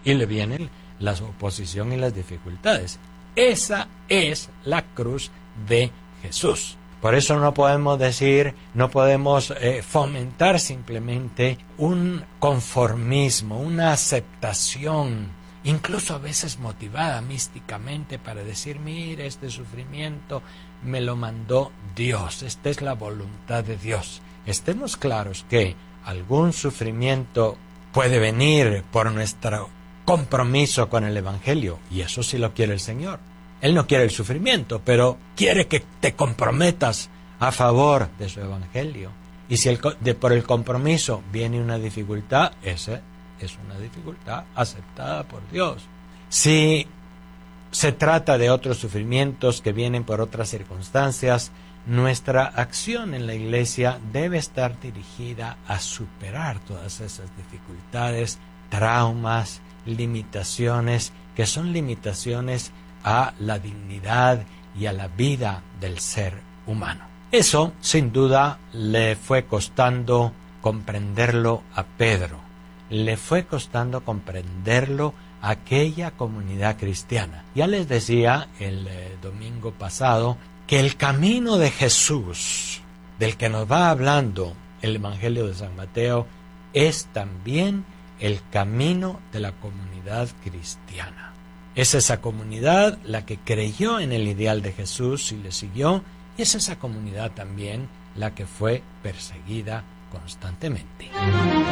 y le vienen la oposición y las dificultades. Esa es la cruz de Jesús. Por eso no podemos fomentar simplemente un conformismo, una aceptación, incluso a veces motivada místicamente para decir, mire, este sufrimiento me lo mandó Dios, esta es la voluntad de Dios. Estemos claros que algún sufrimiento puede venir por nuestro compromiso con el Evangelio, y eso sí lo quiere el Señor. Él no quiere el sufrimiento, pero quiere que te comprometas a favor de su Evangelio. Y si por el compromiso viene una dificultad, esa es una dificultad aceptada por Dios. Si se trata de otros sufrimientos que vienen por otras circunstancias, nuestra acción en la iglesia debe estar dirigida a superar todas esas dificultades, traumas, limitaciones, que son limitaciones a la dignidad y a la vida del ser humano. Eso, sin duda, le fue costando comprenderlo a Pedro. Le fue costando comprenderlo a aquella comunidad cristiana. Ya les decía el domingo pasado que el camino de Jesús, del que nos va hablando el Evangelio de San Mateo, es también el camino de la comunidad cristiana. Es esa comunidad la que creyó en el ideal de Jesús y le siguió, y es esa comunidad también la que fue perseguida constantemente.